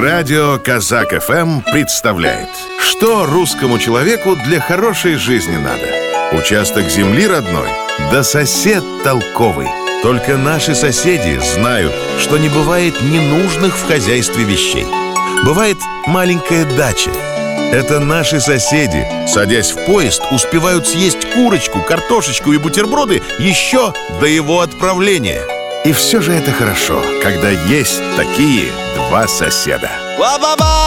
Радио Казак ФМ представляет: что русскому человеку для хорошей жизни надо? Участок земли родной, да сосед толковый. Только наши соседи знают, что не бывает ненужных в хозяйстве вещей. Бывает маленькая дача. Это наши соседи, садясь в поезд, успевают съесть курочку, картошечку и бутерброды еще до его отправления. И все же это хорошо, когда есть такие два соседа.